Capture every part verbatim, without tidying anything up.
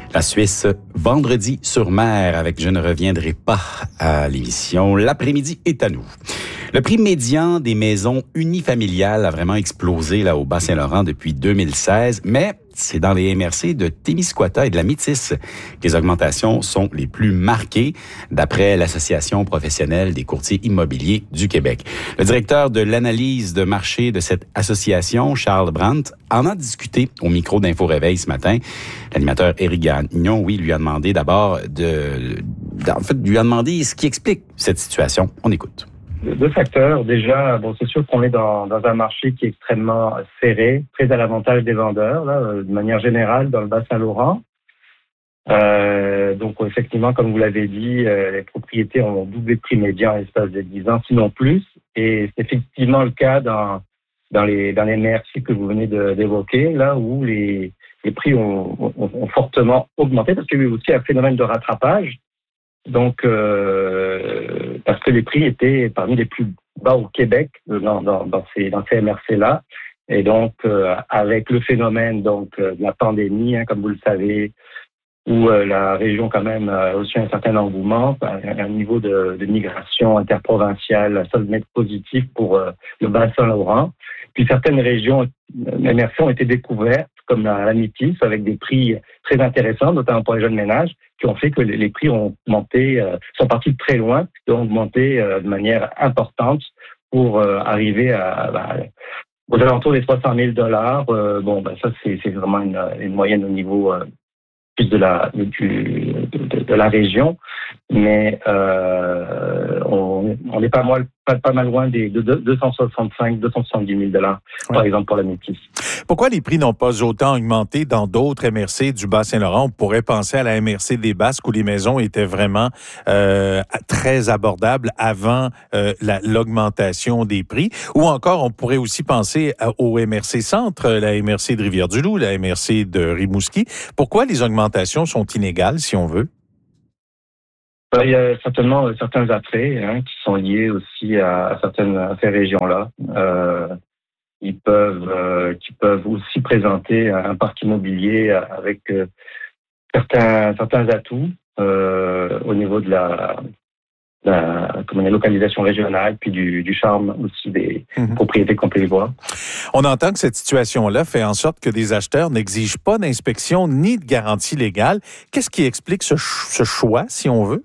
La Suisse, Vendredi-sur-Mer, avec Je ne reviendrai pas à l'émission. L'après-midi est à nous. Le prix médian des maisons unifamiliales a vraiment explosé là au Bas-Saint-Laurent depuis deux mille seize, mais c'est dans les M R C de Témiscouata et de la Métis que les augmentations sont les plus marquées, d'après l'Association professionnelle des courtiers immobiliers du Québec. Le directeur de l'analyse de marché de cette association, Charles Brandt, en a discuté au micro d'Info Réveil ce matin. L'animateur Éric Gagnon, oui, lui a demandé d'abord de, en fait, lui a demandé ce qui explique cette situation. On écoute. Deux facteurs. Déjà, bon, c'est sûr qu'on est dans, dans un marché qui est extrêmement serré, très à l'avantage des vendeurs, là, de manière générale, dans le Bas-Saint-Laurent. Euh, donc, effectivement, comme vous l'avez dit, euh, les propriétés ont doublé de prix médian en l'espace de dix ans, sinon plus. Et c'est effectivement le cas dans, dans les, dans les M R C que vous venez de, d'évoquer, là où les, les prix ont, ont, ont fortement augmenté, parce qu'il y a eu aussi un phénomène de rattrapage. Donc, euh, parce que les prix étaient parmi les plus bas au Québec dans, dans, dans ces, dans ces M R C-là. Et donc, euh, avec le phénomène donc de la pandémie, hein, comme vous le savez, où euh, la région quand même a aussi un certain engouement, un, un niveau de, de migration interprovinciale solidement positif pour euh, le Bas-Saint-Laurent. Puis certaines régions M R C ont été découvertes, comme la, la Métis, avec des prix très intéressants, notamment pour les jeunes ménages, qui ont fait que les, les prix ont monté, euh, sont partis de très loin, et ont augmenté euh, de manière importante pour euh, arriver à, à, aux alentours des trois cent mille dollars. Euh, bon, ben ça c'est, c'est vraiment une, une moyenne au niveau euh, plus de la du, de, de la région, mais euh, on, on est pas mal pas, pas mal loin des de deux cent soixante-cinq, deux cent soixante-dix mille dollars, ouais. Par exemple pour la Métis. Pourquoi les prix n'ont pas autant augmenté dans d'autres M R C du Bas-Saint-Laurent? On pourrait penser à la M R C des Basques où les maisons étaient vraiment euh, très abordables avant euh, la, l'augmentation des prix. Ou encore, on pourrait aussi penser à, au M R C Centre, la M R C de Rivière-du-Loup, la M R C de Rimouski. Pourquoi les augmentations sont inégales, si on veut? Il y a certainement certains attraits hein, qui sont liés aussi à, à certaines à ces régions-là. Euh, ils peuvent, euh, qui peuvent aussi présenter un parc immobilier avec euh, certains certains atouts euh, au niveau de la, la comment dire, localisation régionale, puis du, du charme aussi des mmh. propriétés qu'on peut y voir. On entend que cette situation-là fait en sorte que des acheteurs n'exigent pas d'inspection ni de garantie légale. Qu'est-ce qui explique ce, ce choix, si on veut?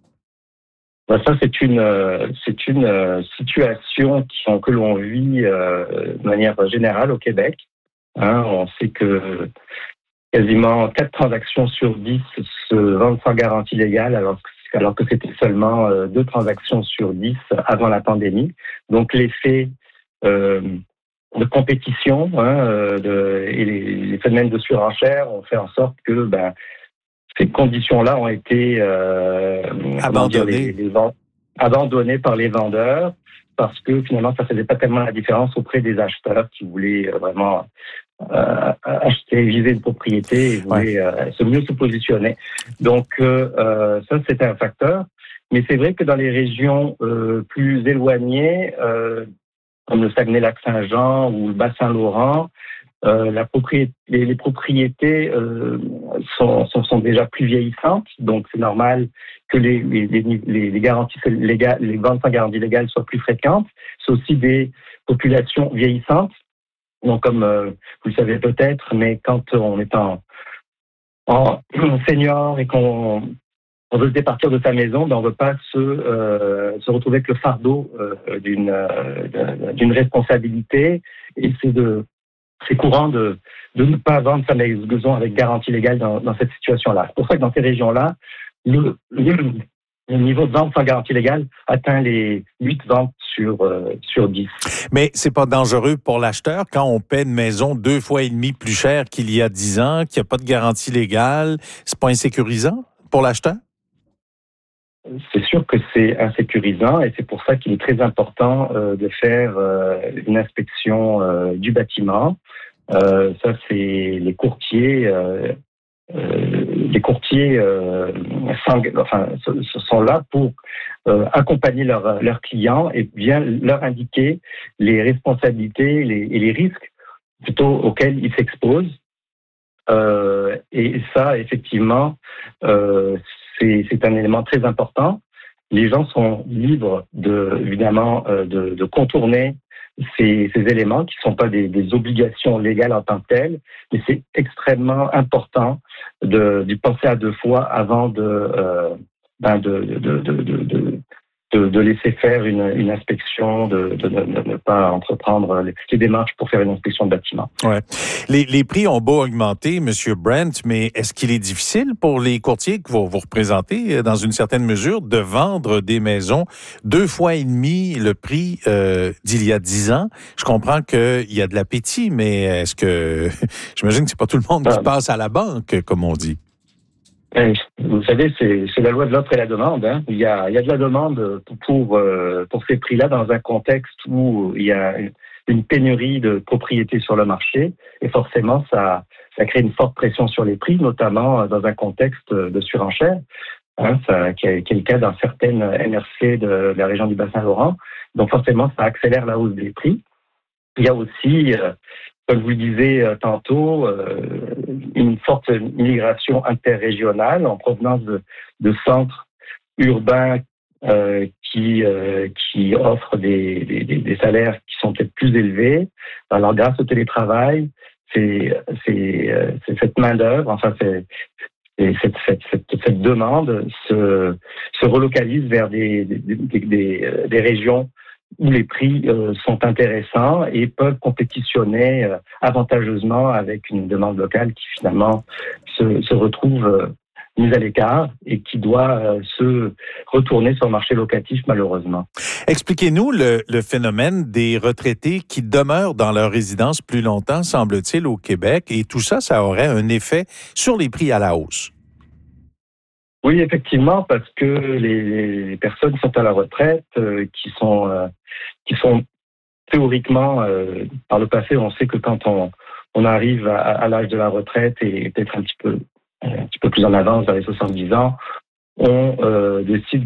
Ça, c'est une c'est une situation qui, que l'on vit euh, de manière générale au Québec. Hein, on sait que quasiment quatre transactions sur dix se vendent sans garantie légale, alors que, alors que c'était seulement euh, deux transactions sur dix avant la pandémie. Donc, l'effet euh, de compétition hein, de, et les, les phénomènes de surenchère ont fait en sorte que ben, ces conditions-là ont été euh, abandonnées. Dire, les, les vend- abandonnées par les vendeurs parce que finalement, ça ne faisait pas tellement la différence auprès des acheteurs qui voulaient vraiment euh, acheter, viser une propriété et voulaient ouais. euh, se mieux se positionner. Donc, euh, ça, c'était un facteur. Mais c'est vrai que dans les régions euh, plus éloignées, euh, comme le Saguenay-Lac-Saint-Jean ou le Bas-Saint-Laurent, Euh, la propriété, les, les propriétés euh, sont, sont, sont déjà plus vieillissantes, donc c'est normal que les, les, les, les garanties légales, les ventes sans garantie légale soient plus fréquentes. C'est aussi des populations vieillissantes. Donc, comme euh, vous le savez peut-être, mais quand on est en, en senior et qu'on on veut se départir de sa maison, ben on ne veut pas se, euh, se retrouver avec le fardeau euh, d'une, euh, d'une responsabilité, et c'est de C'est courant de, de ne pas vendre sa maison avec garantie légale dans, dans cette situation-là. C'est pour ça que dans ces régions-là, le, le, le niveau de vente sans garantie légale atteint les huit ventes sur, euh, sur dix. Mais c'est pas dangereux pour l'acheteur quand on paie une maison deux fois et demi plus cher qu'il y a dix ans, qu'il n'y a pas de garantie légale? C'est pas insécurisant pour l'acheteur? C'est sûr que c'est insécurisant et c'est pour ça qu'il est très important euh, de faire euh, une inspection euh, du bâtiment. Euh, ça, c'est les courtiers. Euh, euh, les courtiers euh, enfin, sont là pour euh, accompagner leurs leurs clients et bien leur indiquer les responsabilités les, et les risques plutôt auxquels ils s'exposent. Euh, et ça, effectivement, euh, c'est, c'est un élément très important. Les gens sont libres, de, évidemment, euh, de, de contourner ces, ces éléments qui ne sont pas des, des obligations légales en tant que telles, mais c'est extrêmement important de, de penser à deux fois avant de, euh, ben de, de, de, de, de De, de laisser faire une, une inspection, de, de, de, de ne pas entreprendre les, les démarches pour faire une inspection de bâtiment. Ouais. Les, les prix ont beau augmenter, Monsieur Brent, mais est-ce qu'il est difficile pour les courtiers que vous, vous représentez, dans une certaine mesure, de vendre des maisons deux fois et demi le prix euh, d'il y a dix ans? Je comprends qu'il y a de l'appétit, mais est-ce que... J'imagine que c'est pas tout le monde qui ah. passe à la banque, comme on dit. Vous savez, c'est, c'est la loi de l'offre et la demande. Hein. Il y a, il y a de la demande pour, pour, euh, pour ces prix-là dans un contexte où il y a une pénurie de propriétés sur le marché. Et forcément, ça, ça crée une forte pression sur les prix, notamment dans un contexte de surenchère, hein, ça, qui, est, qui est le cas dans certaines M R C de la région du Bas-Saint-Laurent. Donc forcément, ça accélère la hausse des prix. Il y a aussi... Euh, Comme vous le disiez tantôt, une forte migration interrégionale en provenance de, de centres urbains euh, qui, euh, qui offrent des, des, des salaires qui sont peut-être plus élevés. Alors, grâce au télétravail, c'est, c'est, c'est cette main-d'œuvre, enfin, c'est, c'est cette, cette, cette, cette demande se, se relocalise vers des, des, des, des, des régions où les prix euh, sont intéressants et peuvent compétitionner euh, avantageusement avec une demande locale qui finalement se, se retrouve euh, mise à l'écart et qui doit euh, se retourner sur le marché locatif malheureusement. Expliquez-nous le, le phénomène des retraités qui demeurent dans leur résidence plus longtemps, semble-t-il, au Québec, et tout ça, ça aurait un effet sur les prix à la hausse. Oui, effectivement, parce que les, les personnes qui sont à la retraite, euh, qui sont euh, qui sont théoriquement, euh, par le passé, on sait que quand on on arrive à, à l'âge de la retraite et peut-être un petit peu un petit peu plus en avance, vers les soixante-dix ans, on euh, décide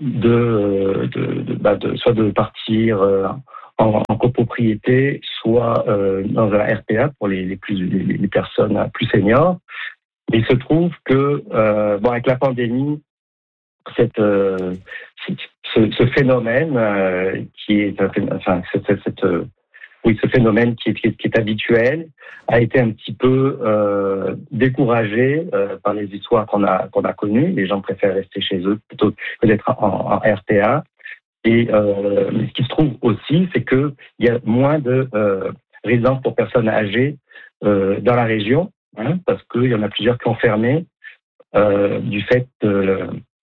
de, de, de, bah de soit de partir euh, en, en copropriété, soit euh, dans un R P A pour les, les plus les, les personnes plus seniors. Il se trouve que, euh, bon, avec la pandémie, cette, euh, ce, ce phénomène euh, qui est, enfin, cette, cette, cette, oui, ce phénomène qui est, qui est, qui est habituel a été un petit peu euh, découragé euh, par les histoires qu'on a qu'on a connues. Les gens préfèrent rester chez eux plutôt que d'être en, en R T A. Et euh, ce qui se trouve aussi, c'est que il y a moins de euh, résidences pour personnes âgées euh, dans la région. Hein, parce qu'il y en a plusieurs qui ont fermé euh, du fait de,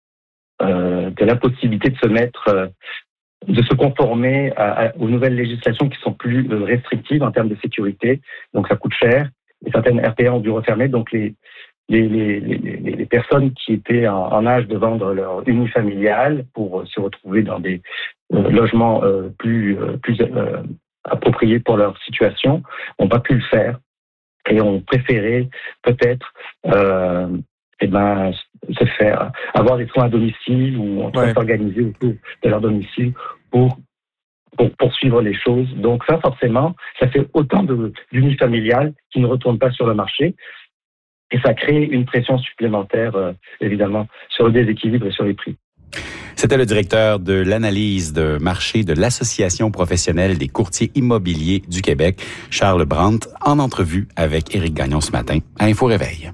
euh, de la possibilité de se mettre, euh, de se conformer à, à, aux nouvelles législations qui sont plus euh, restrictives en termes de sécurité. Donc ça coûte cher. Et certaines R P A ont dû refermer. Donc les, les, les, les, les personnes qui étaient en, en âge de vendre leur unifamilial pour euh, se retrouver dans des euh, logements euh, plus, euh, plus euh, appropriés pour leur situation n'ont pas pu le faire. Et ont préféré peut-être euh, eh ben, se faire avoir des soins à domicile ou en tout cas ouais. s'organiser autour de leur domicile pour, pour poursuivre les choses. Donc ça, forcément, ça fait autant de, d'unifamiliales qui ne retournent pas sur le marché et ça crée une pression supplémentaire, euh, évidemment, sur le déséquilibre et sur les prix. C'était le directeur de l'analyse de marché de l'Association professionnelle des courtiers immobiliers du Québec, Charles Brandt, en entrevue avec Éric Gagnon ce matin à Info Réveil.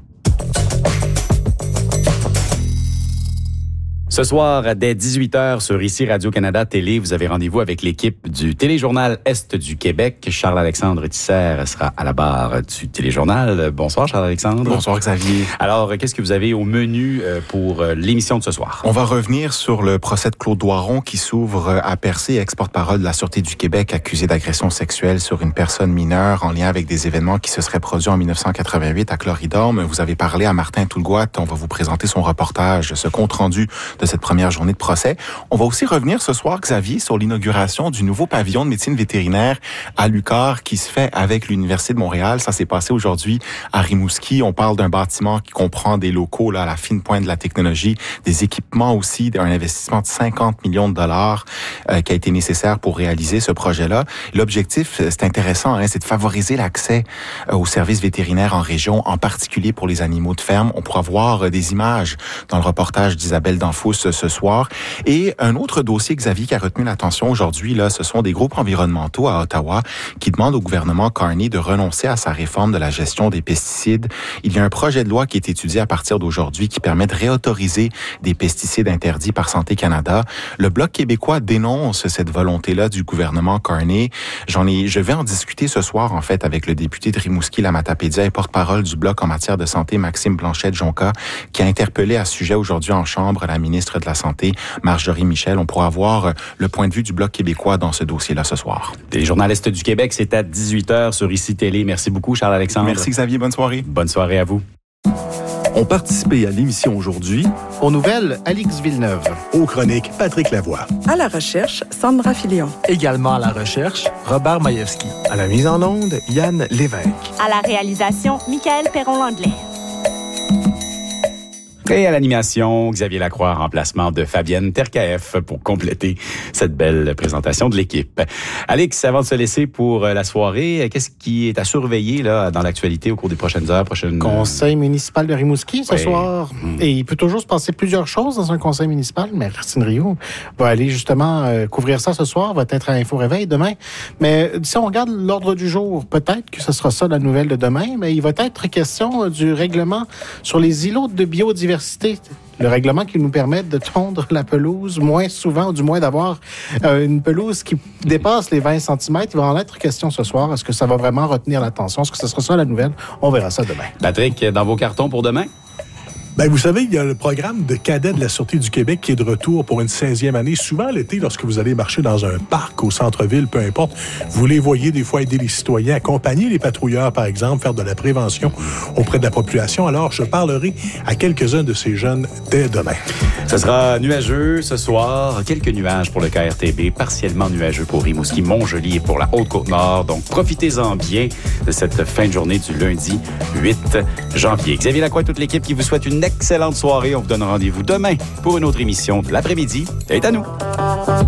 Ce soir, dès dix-huit heures, sur ici Radio-Canada Télé, vous avez rendez-vous avec l'équipe du Téléjournal Est du Québec. Charles-Alexandre Tisser sera à la barre du Téléjournal. Bonsoir, Charles-Alexandre. Bonsoir, Xavier. Alors, qu'est-ce que vous avez au menu pour l'émission de ce soir? On va revenir sur le procès de Claude Doiron qui s'ouvre à Percé, ex-porte-parole de la Sûreté du Québec, accusé d'agression sexuelle sur une personne mineure en lien avec des événements qui se seraient produits en dix-neuf cent quatre-vingt-huit à Cloridorme. Vous avez parlé à Martin Toulgoat. On va vous présenter son reportage, ce compte-rendu de cette première journée de procès. On va aussi revenir ce soir, Xavier, sur l'inauguration du nouveau pavillon de médecine vétérinaire à Lucar qui se fait avec l'Université de Montréal. Ça s'est passé aujourd'hui à Rimouski. On parle d'un bâtiment qui comprend des locaux là, à la fine pointe de la technologie, des équipements aussi, un investissement de cinquante millions de dollars euh, qui a été nécessaire pour réaliser ce projet-là. L'objectif, c'est intéressant, hein, c'est de favoriser l'accès euh, aux services vétérinaires en région, en particulier pour les animaux de ferme. On pourra voir euh, des images dans le reportage d'Isabelle Danfous ce, ce soir. Et un autre dossier, Xavier, qui a retenu l'attention aujourd'hui, là, ce sont des groupes environnementaux à Ottawa qui demandent au gouvernement Carney de renoncer à sa réforme de la gestion des pesticides. Il y a un projet de loi qui est étudié à partir d'aujourd'hui qui permet de réautoriser des pesticides interdits par Santé Canada. Le Bloc québécois dénonce cette volonté-là du gouvernement Carney. J'en ai, je vais en discuter ce soir, en fait, avec le député de Rimouski-Lamatapédia et porte-parole du Bloc en matière de santé, Maxime Blanchet-Jonca, qui a interpellé à ce sujet aujourd'hui en Chambre la ministre de la Santé, Marjorie Michel. On pourra voir le point de vue du Bloc québécois dans ce dossier-là ce soir. Les journalistes du Québec, c'est à dix-huit heures sur Ici Télé. Merci beaucoup, Charles-Alexandre. Merci, Xavier. Bonne soirée. Bonne soirée à vous. Ont participé à l'émission aujourd'hui. Aux nouvelles, Alix Villeneuve. Aux chroniques, Patrick Lavoie. À la recherche, Sandra Filion. Également à la recherche, Robert Majewski. À la mise en onde, Yann Lévesque. À la réalisation, Michael Perron-Landler. Et à l'animation, Xavier Lacroix, remplacement de Fabienne Terkaef pour compléter cette belle présentation de l'équipe. Alex, avant de se laisser pour la soirée, qu'est-ce qui est à surveiller là dans l'actualité au cours des prochaines heures, prochaines... Conseil municipal de Rimouski ce oui. soir. Mmh. Et il peut toujours se passer plusieurs choses dans un conseil municipal, mais Christine Rioux va aller justement euh, couvrir ça ce soir, va être à Info Réveil demain. Mais si on regarde l'ordre du jour, peut-être que ce sera ça la nouvelle de demain, mais il va être question du règlement sur les îlots de biodiversité. Le règlement qui nous permet de tondre la pelouse moins souvent, ou du moins d'avoir euh, une pelouse qui dépasse les vingt centimètres. Il va en être question ce soir. Est-ce que ça va vraiment retenir l'attention? Est-ce que ce sera ça la nouvelle? On verra ça demain. Patrick, dans vos cartons pour demain? Ben, vous savez, il y a le programme de cadets de la Sûreté du Québec qui est de retour pour une seizième année. Souvent, l'été, lorsque vous allez marcher dans un parc, au centre-ville, peu importe, vous les voyez des fois aider les citoyens, accompagner les patrouilleurs, par exemple, faire de la prévention auprès de la population. Alors, je parlerai à quelques-uns de ces jeunes dès demain. Ce sera nuageux ce soir. Quelques nuages pour le K R T B, partiellement nuageux pour Rimouski, Montjoli et pour la Haute-Côte-Nord. Donc, profitez-en bien de cette fin de journée du lundi huit janvier. Xavier Lacroix et toute l'équipe qui vous souhaite une excellente soirée. On vous donne rendez-vous demain pour une autre émission de l'après-midi. Et à nous!